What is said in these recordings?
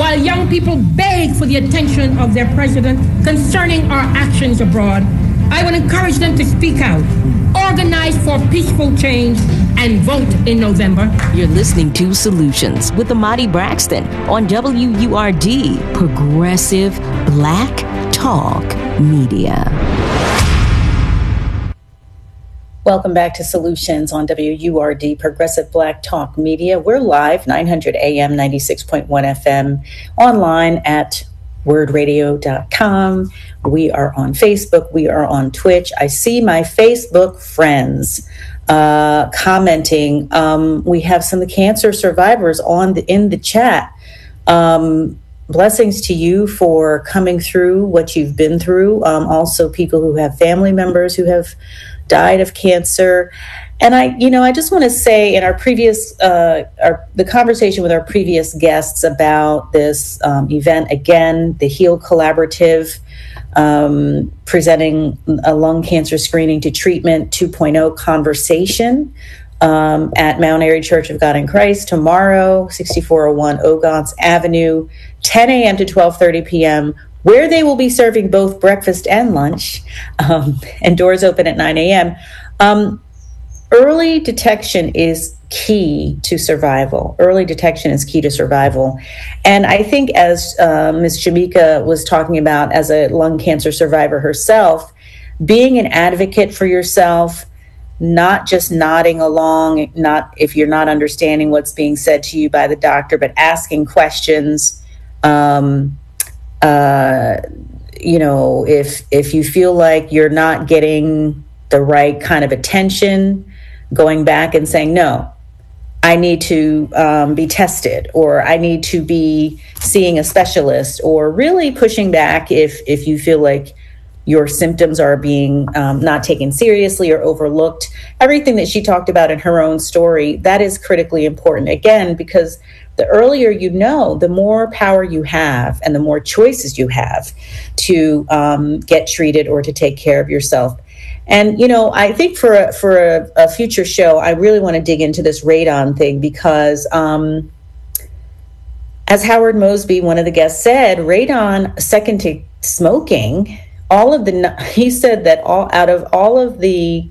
while young people beg for the attention of their president concerning our actions abroad, I would encourage them to speak out, organize for peaceful change, and vote in November. You're listening to Solutions with Amadi Braxton on WURD, Progressive Black Talk Media. Welcome back to Solutions on WURD, Progressive Black Talk Media. We're live, 900 AM, 96.1 FM, online at wordradio.com. We are on Facebook. We are on Twitch. I see my Facebook friends commenting. We have some cancer survivors in the chat. Blessings to you for coming through what you've been through. Also, people who have family members who have died of cancer. And I just want to say in our previous, the conversation with our previous guests about this event, again, the HEAL Collaborative, presenting a lung cancer screening to treatment 2.0 conversation at Mount Airy Church of God in Christ tomorrow, 6401 Ogontz Avenue, 10 a.m. to 12:30 p.m., where they will be serving both breakfast and lunch, and doors open at 9 a.m. Early detection is key to survival. Early detection is key to survival. And I think, as Ms. Jamika was talking about, as a lung cancer survivor herself, being an advocate for yourself, not just nodding along, not if you're not understanding what's being said to you by the doctor, but asking questions. If you feel like you're not getting the right kind of attention, going back and saying, no, I need to be tested, or I need to be seeing a specialist, or really pushing back if you feel like your symptoms are being not taken seriously or overlooked. Everything that she talked about in her own story, that is critically important, again, because the earlier you know, the more power you have and the more choices you have to get treated or to take care of yourself. And, I think for a future show, I really want to dig into this radon thing because, as Howard Mosby, one of the guests, said, radon, second to smoking, he said that out of all of the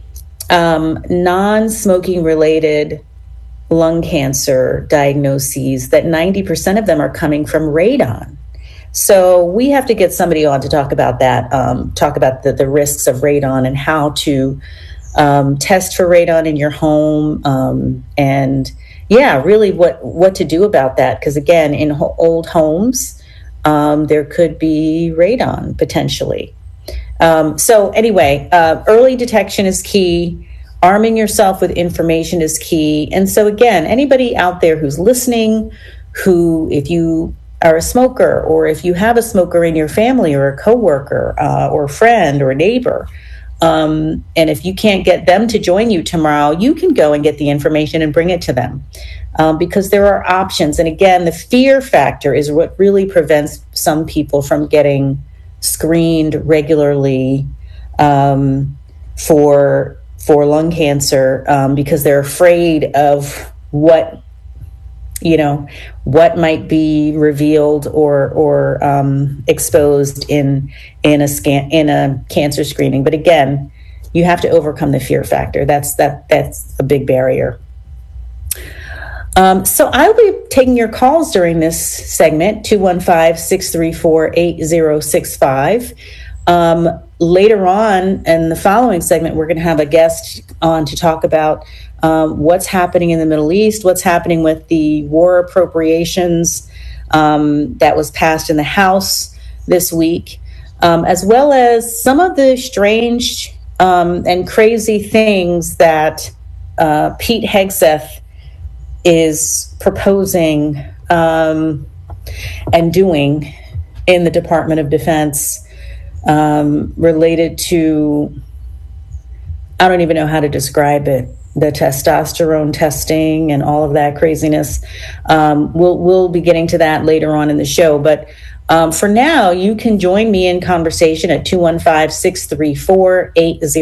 non-smoking related lung cancer diagnoses, that 90% of them are coming from radon. So we have to get somebody on to talk about that, talk about the risks of radon and how to test for radon in your home, and really what to do about that. Because again, in old homes, there could be radon potentially. So anyway, early detection is key. Arming yourself with information is key. And so again, anybody out there who's listening, if you are a smoker, or if you have a smoker in your family, or a coworker, or a friend, or a neighbor, and if you can't get them to join you tomorrow, you can go and get the information and bring it to them, because there are options. And again, the fear factor is what really prevents some people from getting screened regularly for lung cancer, because they're afraid of what might be revealed or exposed in a cancer screening. But again, you have to overcome the fear factor. That's a big barrier. So I'll be taking your calls during this segment, 215-634-8065. Later on in the following segment, we're going to have a guest on to talk about what's happening in the Middle East, what's happening with the war appropriations that was passed in the House this week, as well as some of the strange and crazy things that Pete Hegseth is proposing and doing in the Department of Defense, related to, I don't even know how to describe it, the testosterone testing and all of that craziness. We'll be getting to that later on in the show. But for now, you can join me in conversation at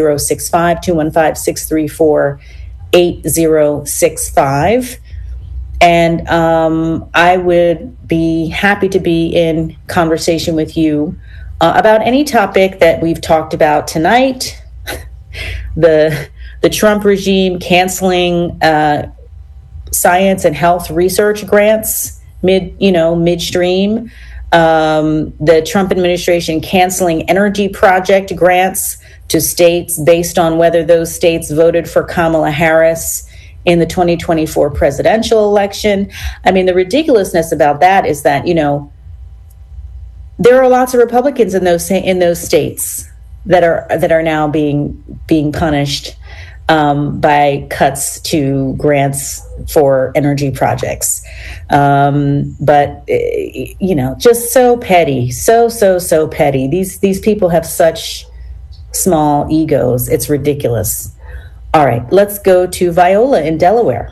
215-634-8065, 215-634-8065. And I would be happy to be in conversation with you about any topic that we've talked about tonight. The Trump regime canceling science and health research grants midstream. The Trump administration canceling energy project grants to states based on whether those states voted for Kamala Harris in the 2024 presidential election. I mean, the ridiculousness about that is that, there are lots of Republicans in those states that are now being punished by cuts to grants for energy projects. But just so petty, so petty. These people have such small egos. It's ridiculous. All right, let's go to Viola in Delaware.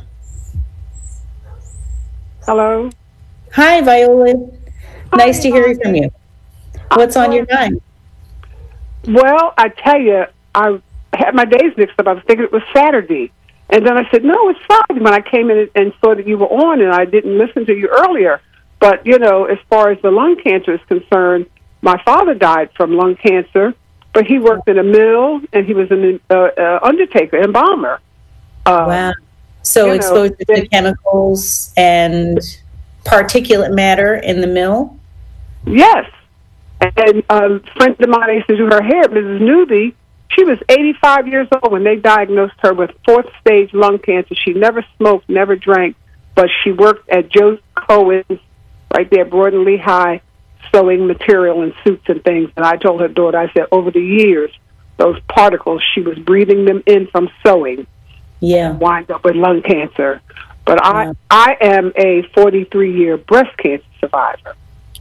Hello. Hi, Viola. Nice to hear Hi. from you. What's on your mind? Well, I tell you, I had my days mixed up. I was thinking it was Saturday. And then I said, no, it's Friday when I came in and saw that you were on, and I didn't listen to you earlier. But, as far as the lung cancer is concerned, my father died from lung cancer, but he worked in a mill, and he was an undertaker, embalmer. Wow. So exposure to chemicals and particulate matter in the mill? Yes. And a friend of mine used to do her hair, Mrs. Newby. She was 85 years old when they diagnosed her with fourth-stage lung cancer. She never smoked, never drank, but she worked at Joe Cohen's right there, Broad and Lehigh, sewing material and suits and things. And I told her daughter, I said, over the years, those particles, she was breathing them in from sewing. Yeah. Wind up with lung cancer. But I am a 43-year breast cancer survivor.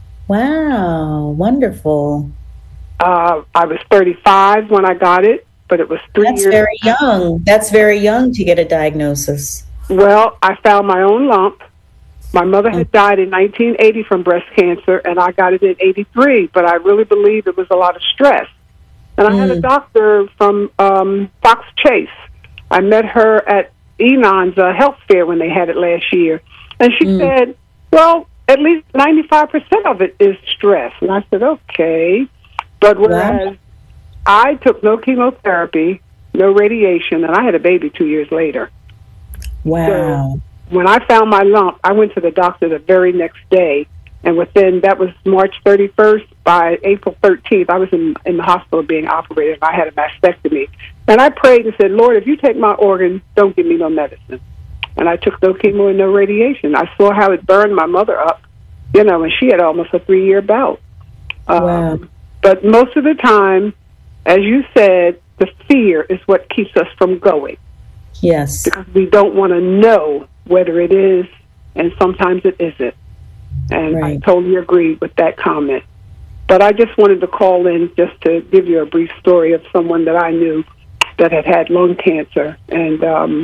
Wow, wonderful. I was 35 when I got it, but it was 3 years. That's very young. That's very young to get a diagnosis. Well, I found my own lump. My mother had died in 1980 from breast cancer, and I got it in 83, but I really believe it was a lot of stress. And I had a doctor from Fox Chase. I met her at Enon's health fair when they had it last year. And she said, well, at least 95% of it is stress. And I said, okay. But whereas I took no chemotherapy, no radiation, and I had a baby 2 years later. Wow. So when I found my lump, I went to the doctor the very next day. And that was March 31st. By April 13th, I was in the hospital being operated. I had a mastectomy. And I prayed and said, Lord, if you take my organ, don't give me no medicine. And I took no chemo and no radiation. I saw how it burned my mother up, and she had almost a 3-year bout. Wow. But most of the time, as you said, the fear is what keeps us from going. Yes. Because we don't want to know whether it is, and sometimes it isn't. And I totally agree with that comment. But I just wanted to call in just to give you a brief story of someone that I knew that had lung cancer. And,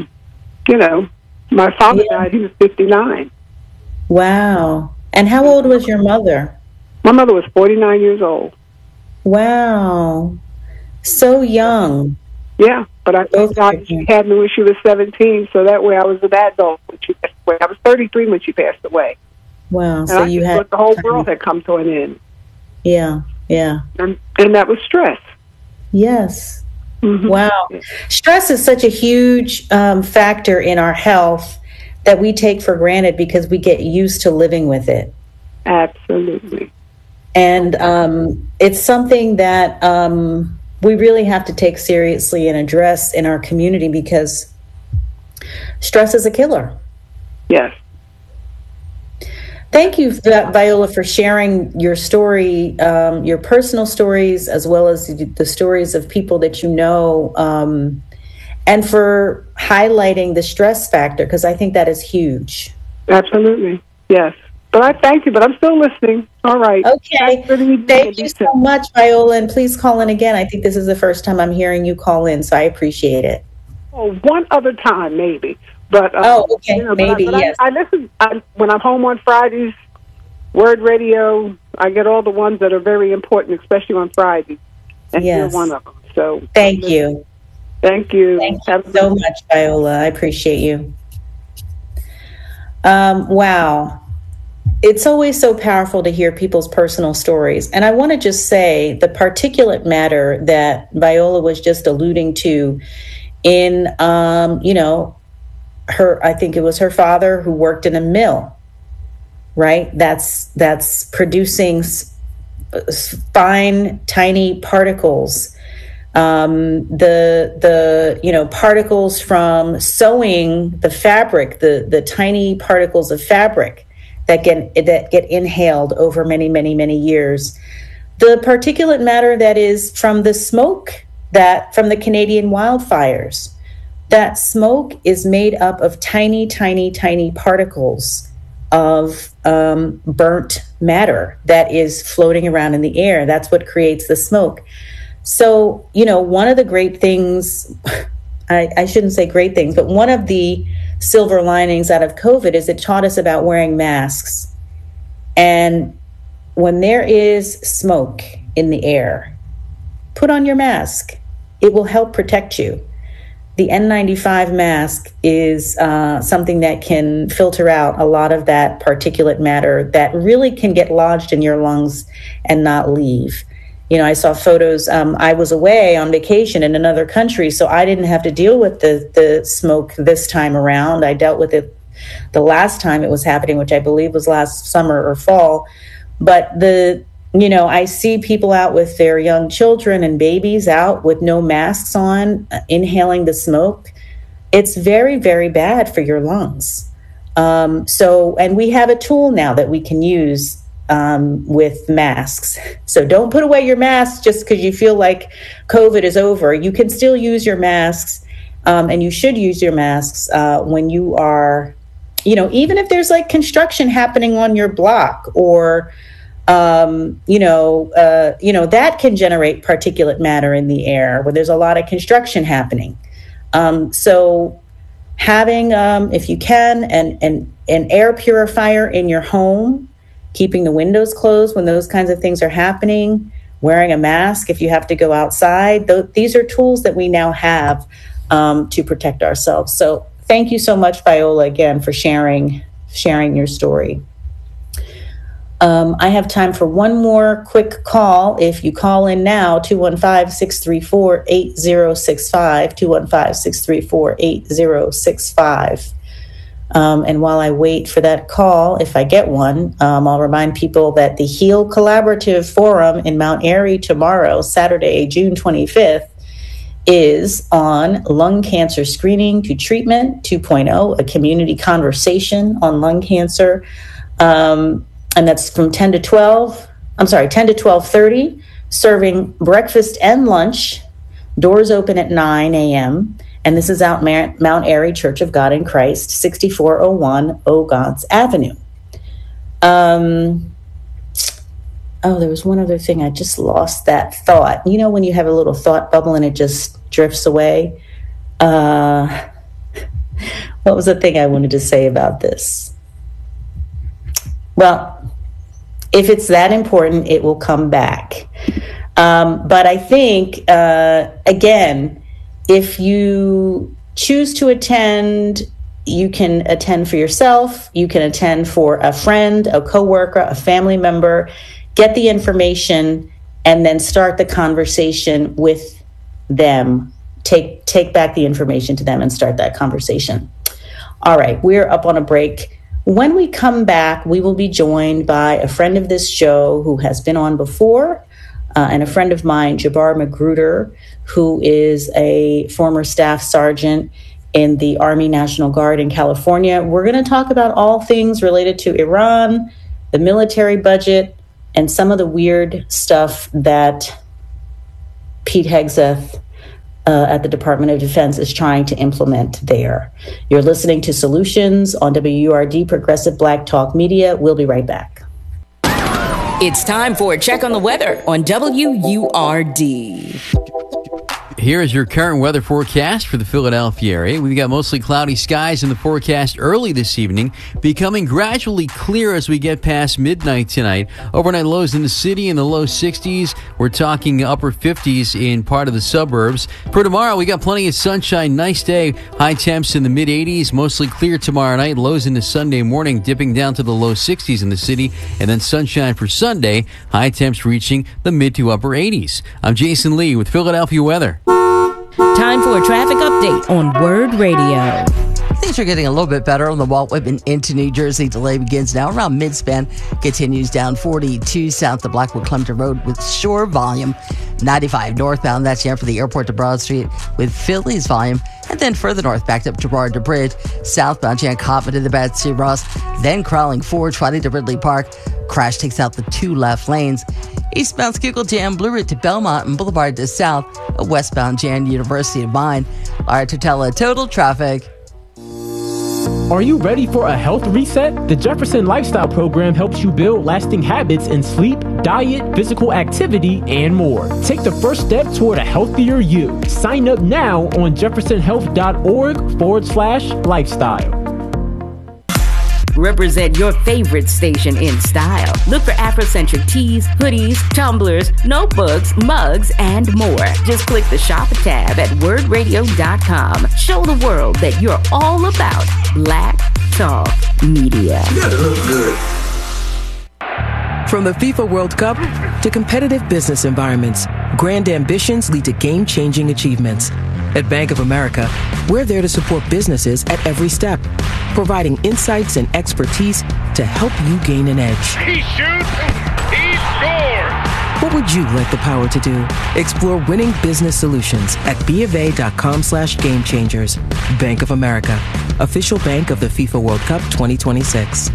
my father died, he was 59. Wow. And how old was your mother? My mother was 49 years old. Wow. So young. Yeah, but I thank God she had me when she was 17, so that way I was an adult when she passed away. I was 33 when she passed away. Wow, and so I you had... the whole world had come to an end. Yeah. And that was stress. Yes. Mm-hmm. Wow. Stress is such a huge factor in our health that we take for granted because we get used to living with it. Absolutely. And it's something that we really have to take seriously and address in our community because stress is a killer. Yes. Thank you, Viola, for sharing your story, your personal stories, as well as the stories of people that you know, and for highlighting the stress factor, because I think that is huge. Absolutely. Yes. But I thank you, but I'm still listening. All right. Okay. Thank you so much, Viola, and please call in again. I think this is the first time I'm hearing you call in, so I appreciate it. Oh, one other time, maybe. But okay, maybe, yes. I listen when I'm home on Fridays, Word Radio. I get all the ones that are very important, especially on Fridays. And you're one of them. So thank you. Thank you. Thank you so much, Viola. I appreciate you. Wow. It's always so powerful to hear people's personal stories. And I want to just say the particulate matter that Viola was just alluding to in, I think it was her father who worked in a mill, right? That's producing fine, tiny particles. The particles from sewing the fabric, the tiny particles of fabric that get inhaled over many, many, many years. The particulate matter that is from the smoke from the Canadian wildfires. That smoke is made up of tiny, tiny, tiny particles of burnt matter that is floating around in the air. That's what creates the smoke. So, one of the great things, I shouldn't say great things, but one of the silver linings out of COVID is it taught us about wearing masks. And when there is smoke in the air, put on your mask. It will help protect you. The N95 mask is something that can filter out a lot of that particulate matter that really can get lodged in your lungs and not leave. I saw photos. I was away on vacation in another country, so I didn't have to deal with the smoke this time around. I dealt with it the last time it was happening, which I believe was last summer or fall. But I see people out with their young children and babies out with no masks on, inhaling the smoke. It's very, very bad for your lungs. And we have a tool now that we can use with masks. So don't put away your masks just because you feel like COVID is over. You can still use your masks, and you should use your masks when you are, even if there's like construction happening on your block or that can generate particulate matter in the air where there's a lot of construction happening. So having, if you can, an air purifier in your home, keeping the windows closed when those kinds of things are happening, wearing a mask if you have to go outside. These are tools that we now have to protect ourselves. So thank you so much, Viola, again, for sharing your story. I have time for one more quick call. If you call in now, 215-634-8065, 215-634-8065. And while I wait for that call, if I get one, I'll remind people that the HEAL Collaborative Forum in Mount Airy tomorrow, Saturday, June 25th, is on lung cancer screening to treatment 2.0, a community conversation on lung cancer. And that's from 10 to 12:30, serving breakfast and lunch. Doors open at 9 a.m. And this is out Mount Airy Church of God in Christ, 6401 Ogontz Avenue. There was one other thing. I just lost that thought. When you have a little thought bubble and it just drifts away? What was the thing I wanted to say about this? Well, if it's that important, it will come back. But I think, again, if you choose to attend, you can attend for yourself. You can attend for a friend, a coworker, a family member. Get the information and then start the conversation with them. Take back the information to them and start that conversation. All right, we're up on a break. When we come back, we will be joined by a friend of this show who has been on before, and a friend of mine, Jabbar Magruder, who is a former staff sergeant in the Army National Guard in California. We're going to talk about all things related to Iran, the military budget, and some of the weird stuff that Pete Hegseth at the Department of Defense is trying to implement there. You're listening to Solutions on WURD Progressive Black Talk Media. We'll be right back. It's time for a check on the weather on WURD. Here is your current weather forecast for the Philadelphia area. We've got mostly cloudy skies in the forecast early this evening, becoming gradually clear as we get past midnight tonight. Overnight lows in the city in the low 60s. We're talking upper 50s in part of the suburbs. For tomorrow, we got plenty of sunshine. Nice day. High temps in the mid 80s. Mostly clear tomorrow night. Lows into Sunday morning, dipping down to the low 60s in the city. And then sunshine for Sunday. High temps reaching the mid to upper 80s. I'm Jason Lee with Philadelphia Weather. Time for a traffic update on Word Radio. Things are getting a little bit better on the Walt Whitman into New Jersey. Delay begins now around mid-span. Continues down 42 south to Blackwood Clemson Road with shore volume. 95 northbound, that's here for the airport to Broad Street with Phillies volume. And then further north, backed up to Gerard to Bridge. Southbound, Jan Coffin to the Betsy Ross. Then crawling forward, Friday to Ridley Park. Crash takes out the 2 left lanes. Eastbound Schuylkill Jam, Blue Route to Belmont and Boulevard to South. A westbound Jan University of Mine. All right, Tortella, total traffic. Are you ready for a health reset? The Jefferson Lifestyle Program helps you build lasting habits in sleep, diet, physical activity, and more. Take the first step toward a healthier you. Sign up now on jeffersonhealth.org/lifestyle. Represent your favorite station in style. Look for Afrocentric tees, hoodies, tumblers, notebooks, mugs, and more. Just click the Shop tab at wordradio.com. Show the world that you're all about Black Talk Media. You gotta look good. From the FIFA World Cup to competitive business environments, grand ambitions lead to game-changing achievements. At Bank of America, we're there to support businesses at every step, providing insights and expertise to help you gain an edge. He shoots, he scores! What would you like the power to do? Explore winning business solutions at BofA.com/gamechangers. Bank of America, official bank of the FIFA World Cup 2026.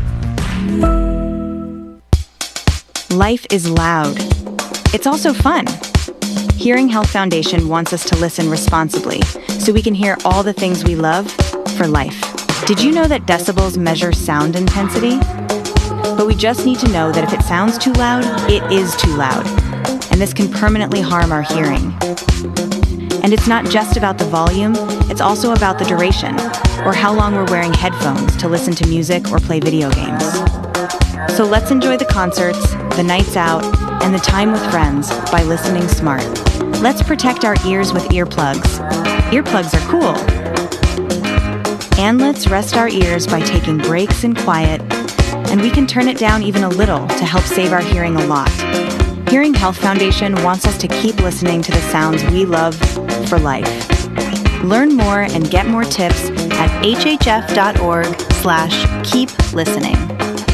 Life is loud. It's also fun. Hearing Health Foundation wants us to listen responsibly so we can hear all the things we love for life. Did you know that decibels measure sound intensity? But we just need to know that if it sounds too loud, it is too loud. And this can permanently harm our hearing. And it's not just about the volume, it's also about the duration, or how long we're wearing headphones to listen to music or play video games. So let's enjoy the concerts, the nights out, and the time with friends by listening smart. Let's protect our ears with earplugs. Earplugs are cool. And let's rest our ears by taking breaks in quiet, and we can turn it down even a little to help save our hearing a lot. Hearing Health Foundation wants us to keep listening to the sounds we love for life. Learn more and get more tips at hhf.org/keep-listening.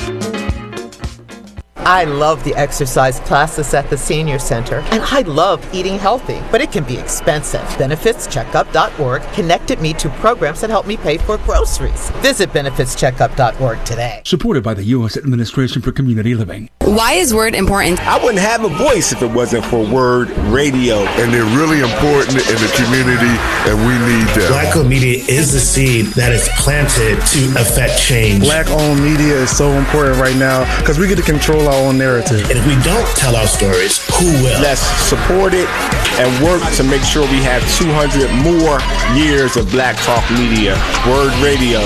I love the exercise classes at the Senior Center, and I love eating healthy, but it can be expensive. BenefitsCheckup.org connected me to programs that help me pay for groceries. Visit BenefitsCheckup.org today. Supported by the U.S. Administration for Community Living. Why is Word important? I wouldn't have a voice if it wasn't for Word Radio. And they're really important in the community, and we need them. Black-owned media is the seed that is planted to affect change. Black-owned media is so important right now because we get to control our own narrative. And if we don't tell our stories, who will? Let's support it and work to make sure we have 200 more years of Black Talk Media. Word Radio.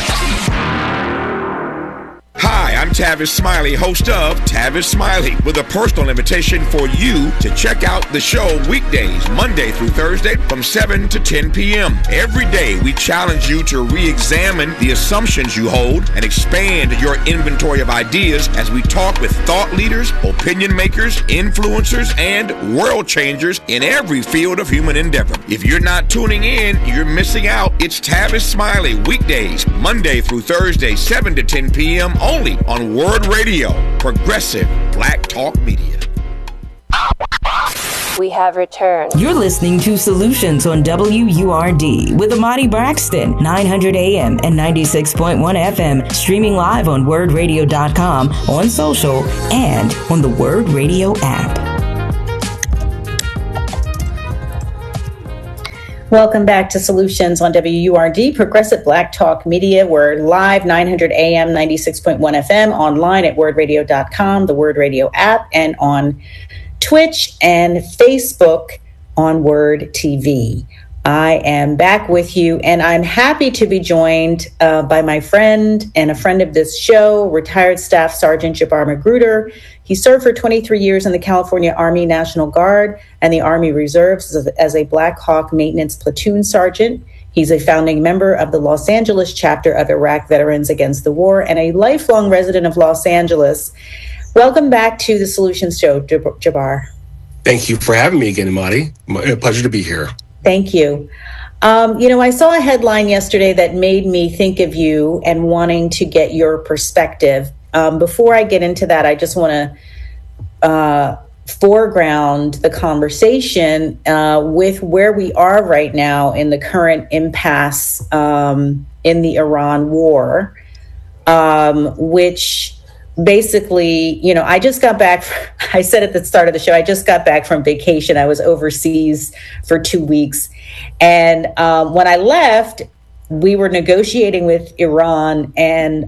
Hi, I'm Tavis Smiley, host of Tavis Smiley, with a personal invitation for you to check out the show weekdays, Monday through Thursday from 7 to 10 p.m. Every day, we challenge you to re-examine the assumptions you hold and expand your inventory of ideas as we talk with thought leaders, opinion makers, influencers, and world changers in every field of human endeavor. If you're not tuning in, you're missing out. It's Tavis Smiley, weekdays, Monday through Thursday, 7 to 10 p.m. only on Word Radio, progressive Black Talk Media. We have returned. You're listening to Solutions on WURD with Amadi Braxton, 900 AM and 96.1 FM, streaming live on wordradio.com, on social, and on the Word Radio app. Welcome back to Solutions on WURD, Progressive Black Talk Media. We're live 900 AM, 96.1 FM, online at wordradio.com, the Word Radio app, and on Twitch and Facebook on Word TV. I am back with you, and I'm happy to be joined by my friend and a friend of this show, retired Staff Sergeant Jabbar Magruder. He served for 23 years in the California Army National Guard and the Army Reserves as a Black Hawk Maintenance Platoon Sergeant. He's a founding member of the Los Angeles chapter of Iraq Veterans Against the War and a lifelong resident of Los Angeles. Welcome back to the Solutions Show, Jabbar. Thank you for having me again, Imani. A pleasure to be here. Thank you. I saw a headline yesterday that made me think of you and wanting to get your perspective. Before I get into that, I just want to foreground the conversation with where we are right now in the current impasse in the Iran war, which basically, I just got back. I said at the start of the show, I just got back from vacation. I was overseas for 2 weeks. And when I left, we were negotiating with Iran, and,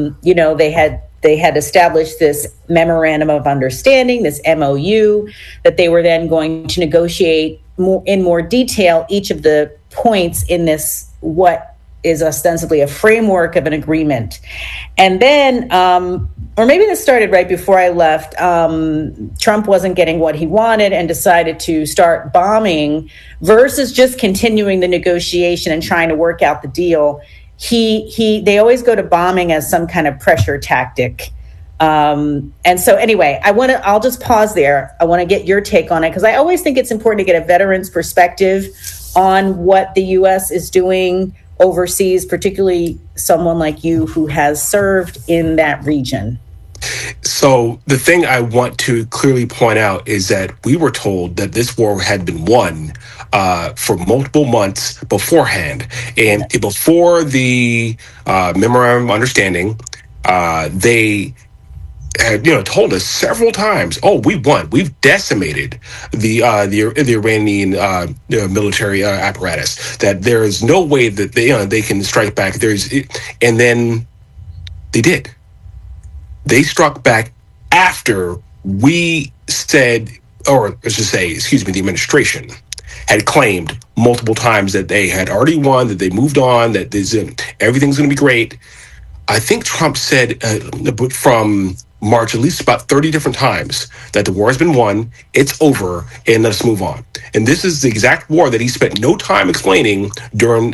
they had established this memorandum of understanding, this MOU, that they were then going to negotiate in more detail each of the points in this, what is ostensibly a framework of an agreement. And then, or maybe this started right before I left, Trump wasn't getting what he wanted and decided to start bombing versus just continuing the negotiation and trying to work out the deal. They always go to bombing as some kind of pressure tactic. And so anyway, I'll just pause there. I want to get your take on it, because I always think it's important to get a veteran's perspective on what the U.S. is doing overseas, particularly someone like you who has served in that region. So the thing I want to clearly point out is that we were told that this war had been won for multiple months beforehand. And before the memorandum of understanding, they had, told us several times, "Oh, we won. We've decimated the Iranian military apparatus. That there is no way that they can strike back." And then they did. They struck back after we said, or I should say, the administration had claimed multiple times that they had already won, that they moved on, that everything's going to be great. I think Trump said from March at least about 30 different times that the war has been won, it's over, and let's move on. And this is the exact war that he spent no time explaining during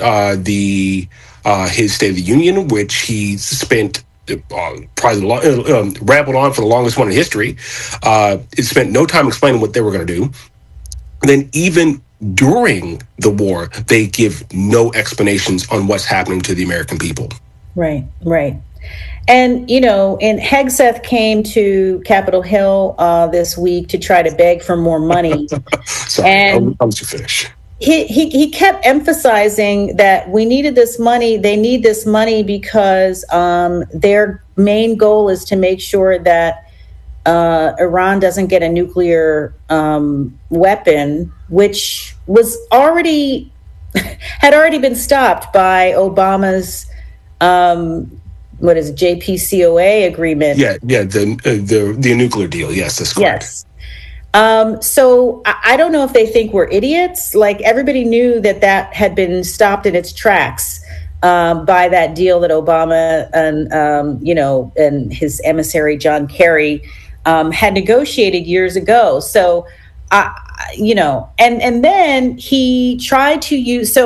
his State of the Union, which he spent probably rambled on for the longest one in history. It spent no time explaining what they were going to do. And then even during the war, they give no explanations on what's happening to the American people. Right. And, and Hegseth came to Capitol Hill this week to try to beg for more money. Sorry, and I'm to finish. He kept emphasizing that we needed this money. They need this money because their main goal is to make sure that Iran doesn't get a nuclear weapon, which was had already been stopped by Obama's JPCOA agreement? Yeah, the nuclear deal. Yes, that's correct. Yes. So I don't know if they think we're idiots. Like, everybody knew that had been stopped in its tracks by that deal that Obama and his emissary John Kerry had negotiated years ago. So, and then he tried to use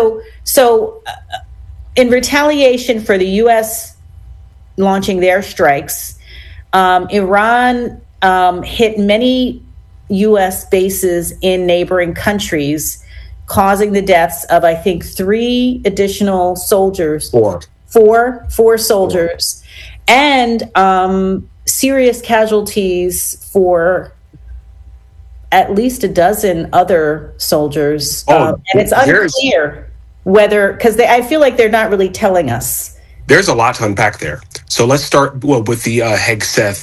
in retaliation for the U.S. launching their strikes, Iran hit many U.S. bases in neighboring countries, causing the deaths of, I think, 3 additional soldiers. Four soldiers. And serious casualties for at least a dozen other soldiers. And it's unclear whether, because I feel like they're not really telling us. There's a lot to unpack there. So let's start with the Hegseth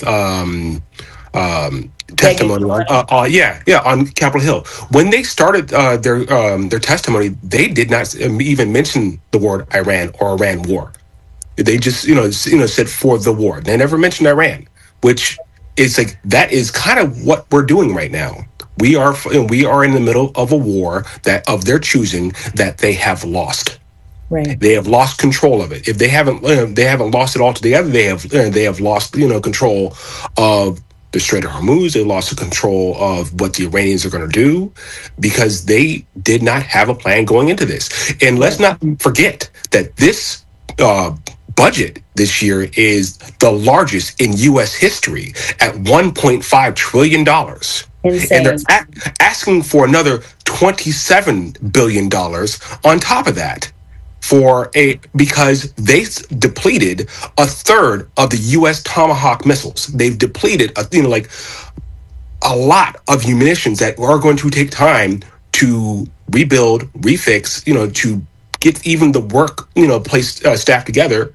testimony on Capitol Hill. When they started their testimony, they did not even mention the word Iran or Iran war. They just said for the war. They never mentioned Iran, which is that is kind of what we're doing right now. We are in the middle of a war that of their choosing that they have lost. Right. They have lost control of it. If they haven't lost it altogether. They have lost control of the Strait of Hormuz. They lost the control of what the Iranians are going to do because they did not have a plan going into this. And let's not forget that this budget this year is the largest in U.S. history at $1.5 trillion. Insane. And they're asking for another $27 billion on top of that because they depleted a third of the U.S. Tomahawk missiles. They've depleted a lot of munitions that are going to take time to rebuild, refix, to get even the work, staff together.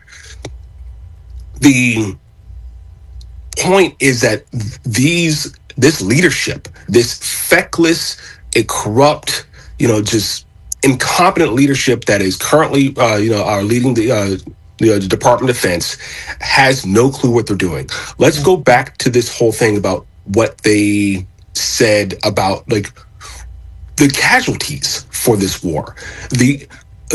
The point is that this leadership, this feckless, corrupt, just incompetent leadership that is currently, are leading the Department of Defense has no clue what they're doing. Let's go back to this whole thing about what they said about the casualties for this war, the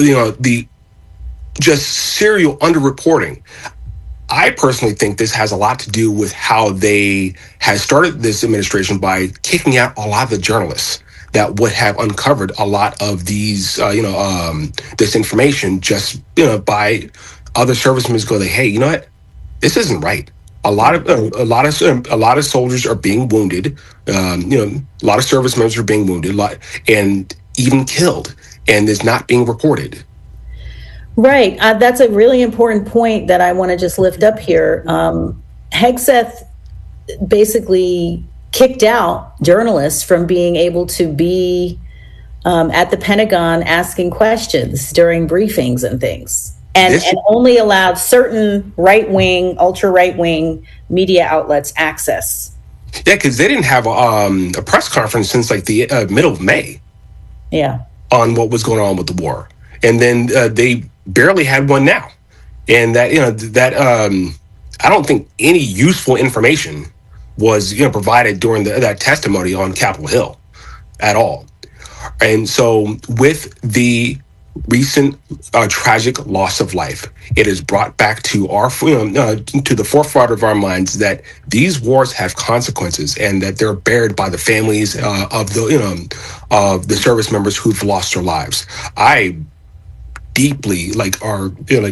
just serial underreporting. I personally think this has a lot to do with how they had started this administration by kicking out a lot of the journalists that would have uncovered a lot of these, this information just, by other servicemen go, hey, you know what? This isn't right. A lot of soldiers are being wounded. A lot of service members are being wounded, and even killed, and it's not being reported. Right. That's a really important point that I want to just lift up here. Hegseth basically kicked out journalists from being able to be at the Pentagon asking questions during briefings and things, and only allowed certain right-wing, ultra-right-wing media outlets access. Yeah, because they didn't have a press conference since the middle of May. Yeah. On what was going on with the war. And then they barely had one now. And that, I don't think any useful information was, provided during that testimony on Capitol Hill at all. And so with the recent tragic loss of life, it is brought back to our to the forefront of our minds that these wars have consequences and that they're bared by the families of the service members who've lost their lives. I deeply feel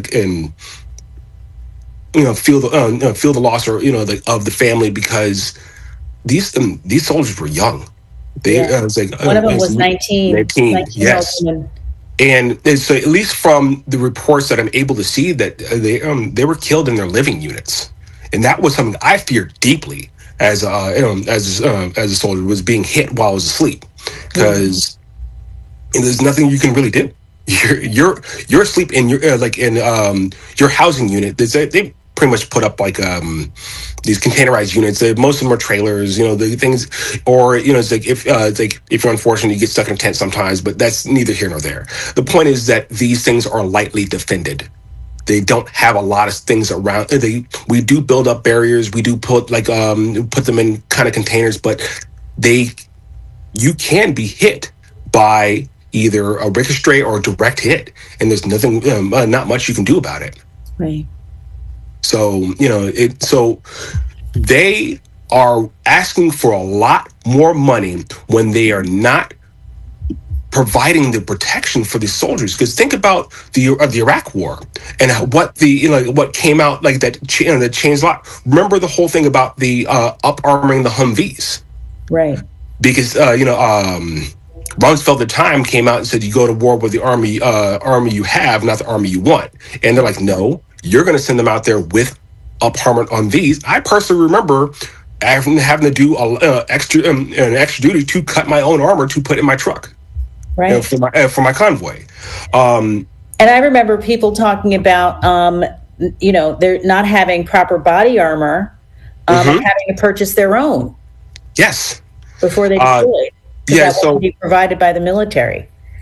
the loss or of the family, because these soldiers were young. One of them was 19. Yes. And so, at least from the reports that I'm able to see, that they were killed in their living units, and that was something I feared deeply as a soldier, was being hit while I was asleep, because there's nothing you can really do. You're asleep in your your housing unit. They pretty much put up these containerized units. Most of them are trailers, the things, or if you're unfortunate, you get stuck in a tent sometimes, but that's neither here nor there. The point is that these things are lightly defended. They don't have a lot of things around. We do build up barriers. We do put them in kind of containers, but you can be hit by either a ricochet or a direct hit, and there's nothing, not much you can do about it. Right. So, so they are asking for a lot more money when they are not providing the protection for these soldiers. Because think about the Iraq War and what what came out that changed a lot. Remember the whole thing about the up-arming the Humvees, right? Because Rumsfeld at the time came out and said, you go to war with the army you have, not the army you want. And they're like, no, you're going to send them out there with up-armored Humvees. I personally remember having to do an extra duty to cut my own armor to put in my truck, right, for my convoy. And I remember people talking about, they're not having proper body armor, and having to purchase their own. Yes. Before they deploy. Yeah, that would be provided by the military.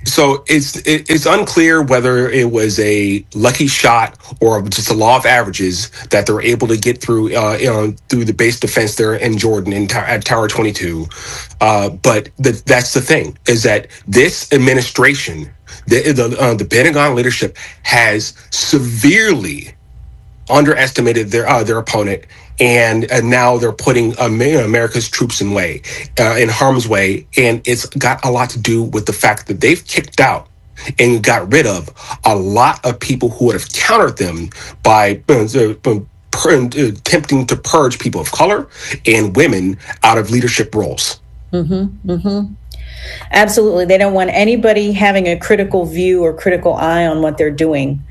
So it's unclear whether it was a lucky shot or just a law of averages that they're able to get through through the base defense there in Jordan at Tower 22. But that's the thing, is that this administration, the Pentagon leadership, has severely underestimated their opponent, and now they're putting America's troops in harm's way, and it's got a lot to do with the fact that they've kicked out and got rid of a lot of people who would have countered them by attempting to purge people of color and women out of leadership roles. Absolutely. They don't want anybody having a critical view or critical eye on what they're doing.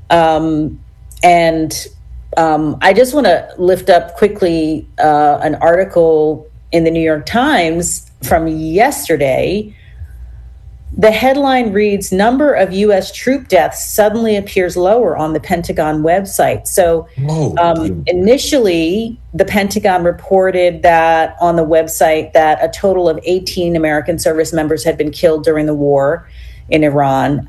I just want to lift up quickly an article in the New York Times from yesterday. The headline reads, "Number of U.S. troop deaths suddenly appears lower on the Pentagon website." So initially, the Pentagon reported that on the website that a total of 18 American service members had been killed during the war in Iran.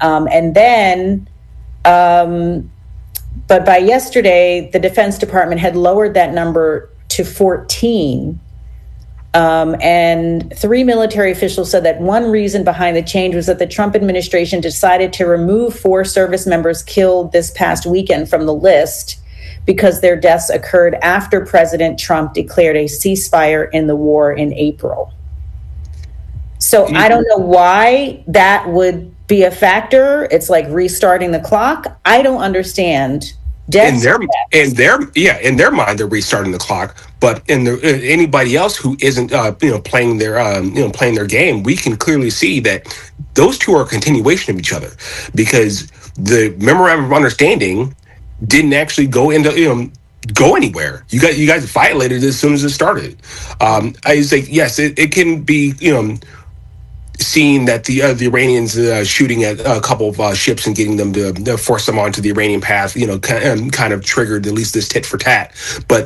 But by yesterday, the Defense Department had lowered that number to 14. And 3 military officials said that one reason behind the change was that the Trump administration decided to remove 4 service members killed this past weekend from the list because their deaths occurred after President Trump declared a ceasefire in the war in April. So I don't know why that would be a factor. It's like restarting the clock. I don't understand. In their mind, they're restarting the clock. But anybody else who isn't, playing their game, we can clearly see that those two are a continuation of each other, because the memorandum of understanding didn't actually go anywhere. You guys violated it as soon as it started. I say yes, it can be seeing that the Iranians shooting at a couple of ships and getting them to force them onto the Iranian path, kind of triggered at least this tit for tat. But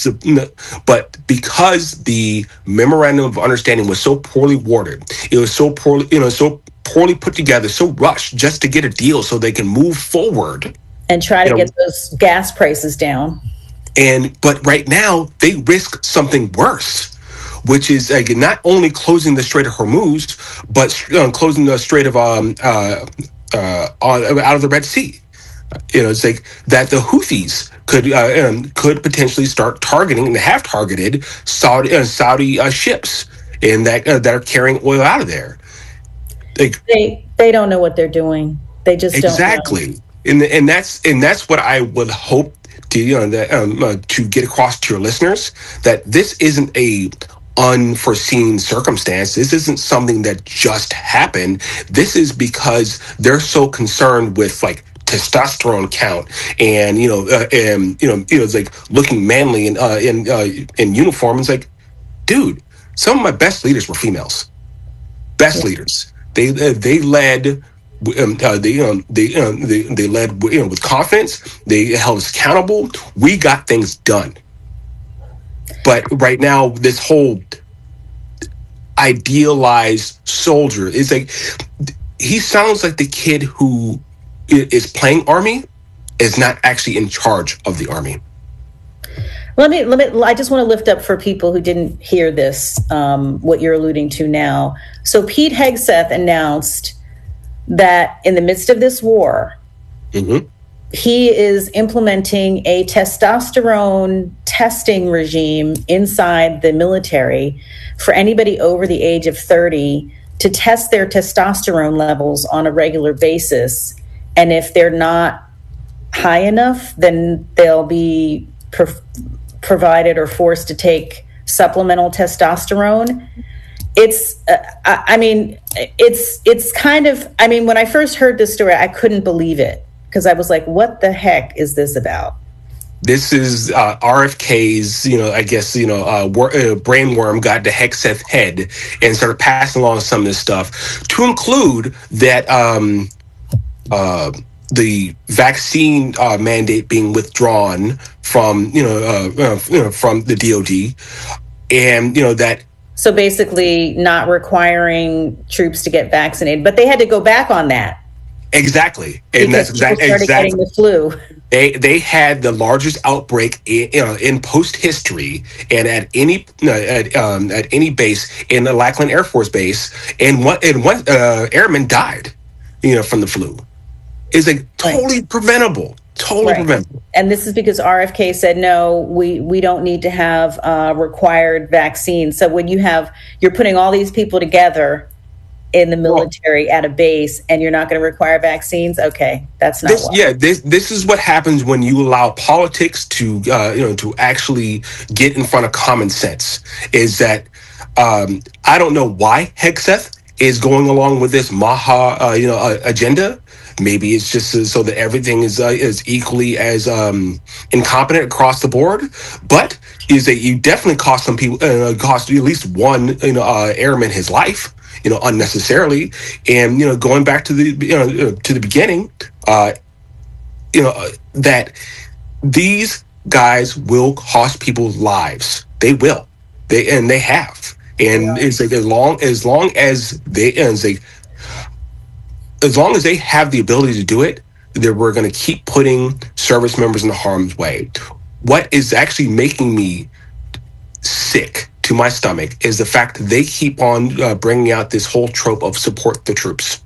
because the memorandum of understanding was so poorly worded, it was so poorly put together, so rushed just to get a deal so they can move forward and try to get those gas prices down. But right now they risk something worse, which is not only closing the Strait of Hormuz, but closing the Strait of out of the Red Sea. It's like that the Houthis could potentially start targeting, and have targeted, Saudi ships, and that are carrying oil out of there. They don't know what they're doing. They just don't know. And that's what I would hope to get across to your listeners, that this isn't a unforeseen circumstance. This isn't something that just happened. This is because they're so concerned with testosterone count and it's like looking manly in uniform. It's like, dude, some of my best leaders were females. Best leaders. They led. They led with confidence. They held us accountable. We got things done. But right now, this whole idealized soldier is like, he sounds like the kid who is playing Army is not actually in charge of the Army. I just want to lift up for people who didn't hear this, what you're alluding to now. So Pete Hegseth announced that in the midst of this war, he is implementing a testosterone testing regime inside the military for anybody over the age of 30 to test their testosterone levels on a regular basis. And if they're not high enough, then they'll be provided or forced to take supplemental testosterone. It's kind of, when I first heard this story, I couldn't believe it, because I was like, what the heck is this about? This is RFK's, brainworm got to Hegseth's head and started passing along some of this stuff, to include that the vaccine mandate being withdrawn from the DOD, and that So basically not requiring troops to get vaccinated, but they had to go back on that. Exactly. And that's exactly getting the flu. They had the largest outbreak in post history, and at any base in the Lackland Air Force Base, and one airman died, from the flu. Is totally preventable. Totally preventable. And this is because RFK said, no, we don't need to have required vaccines. So when you're putting all these people together in the military at a base and you're not going to require vaccines, okay, that's not this is what happens when you allow politics to actually get in front of common sense. Is that I don't know why Hegseth is going along with this Maha agenda. Maybe it's just so that everything is equally as incompetent across the board. But is that you definitely cost some people, cost at least one airman his life, unnecessarily. And going back to the beginning, that these guys will cost people's lives. They will. They have. And it's like as long as they have the ability to do it, we're going to keep putting service members in harm's way. What is actually making me sick to my stomach is the fact that they keep on bringing out this whole trope of support the troops.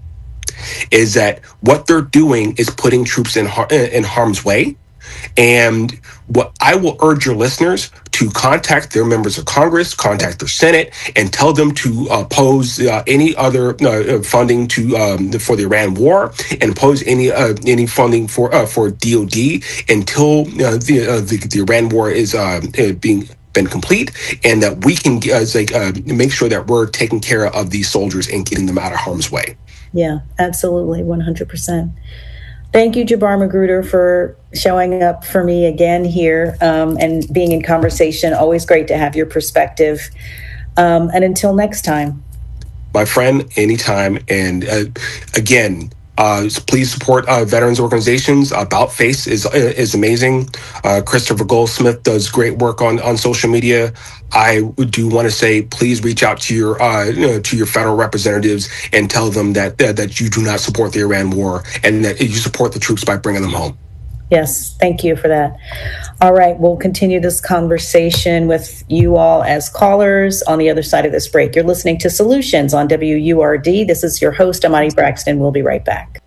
Is that what they're doing is putting troops in harm's way. And what I will urge your listeners to contact their members of Congress, contact their Senate, and tell them to oppose any other funding for the Iran war, and oppose any funding for DOD until the Iran war is been complete, and that we can make sure that we're taking care of these soldiers and getting them out of harm's way. Yeah, absolutely, 100%. Thank you, Jabbar Magruder, for showing up for me again here and being in conversation. Always great to have your perspective. And until next time. My friend, anytime. And again, please support veterans organizations. About Face is amazing. Christopher Goldsmith does great work on social media. I do want to say, please reach out to your federal representatives and tell them that you do not support the Iran war and that you support the troops by bringing them home. Yes, thank you for that. All right, we'll continue this conversation with you all as callers on the other side of this break. You're listening to Solutions on WURD. This is your host, Amani Braxton. We'll be right back.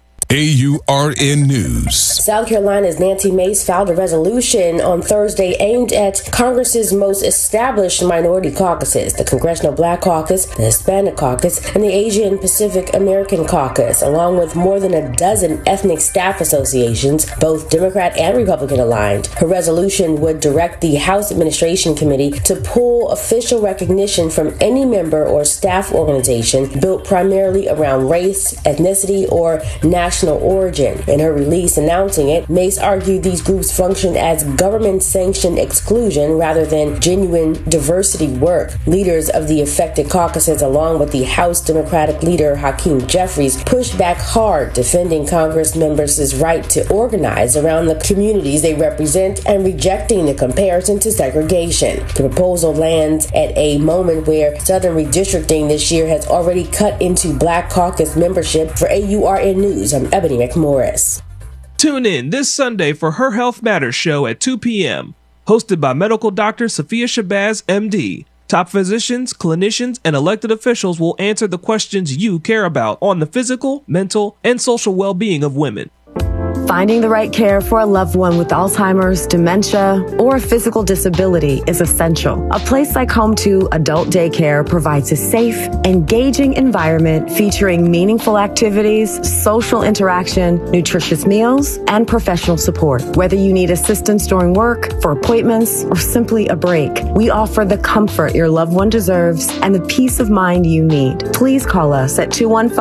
AURN News. South Carolina's Nancy Mace filed a resolution on Thursday aimed at Congress's most established minority caucuses, the Congressional Black Caucus, the Hispanic Caucus, and the Asian Pacific American Caucus, along with more than a dozen ethnic staff associations, both Democrat and Republican aligned. Her resolution would direct the House Administration Committee to pull official recognition from any member or staff organization built primarily around race, ethnicity, or national origin. In her release announcing it, Mace argued these groups function as government-sanctioned exclusion rather than genuine diversity work. Leaders of the affected caucuses, along with the House Democratic leader Hakeem Jeffries, pushed back hard, defending Congress members' right to organize around the communities they represent and rejecting the comparison to segregation. The proposal lands at a moment where Southern redistricting this year has already cut into Black Caucus membership. For AURN News, I'm Ebony McMorris. Tune in this Sunday for Her Health Matters show at 2 p.m. Hosted by medical doctor Sophia Shabazz, MD. Top physicians, clinicians, and elected officials will answer the questions you care about on the physical, mental, and social well-being of women. Finding the right care for a loved one with Alzheimer's, dementia, or a physical disability is essential. A place like Home 2 Adult Daycare provides a safe, engaging environment featuring meaningful activities, social interaction, nutritious meals, and professional support. Whether you need assistance during work, for appointments, or simply a break, we offer the comfort your loved one deserves and the peace of mind you need. Please call us at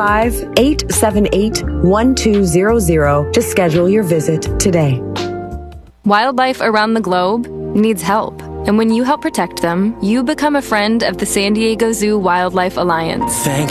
215-878-1200 to schedule your visit today. Wildlife around the globe needs help. And when you help protect them, you become a friend of the San Diego Zoo Wildlife Alliance. Thank